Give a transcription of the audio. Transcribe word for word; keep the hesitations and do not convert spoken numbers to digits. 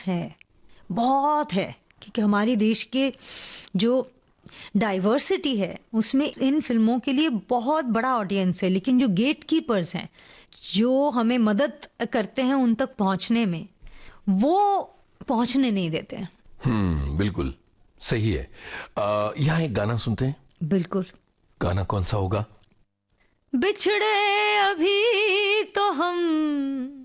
है, बहुत है, क्योंकि हमारे देश के जो डाइवर्सिटी है उसमें इन फिल्मों के लिए बहुत बड़ा ऑडियंस है, लेकिन जो गेट कीपर्स हैं, जो हमें मदद करते हैं उन तक पहुंचने में, वो पहुंचने नहीं देते हैं। हम्म, बिल्कुल सही है। आ, यहाँ एक गाना सुनते हैं। बिल्कुल। गाना कौन सा होगा? बिछड़े अभी तो हम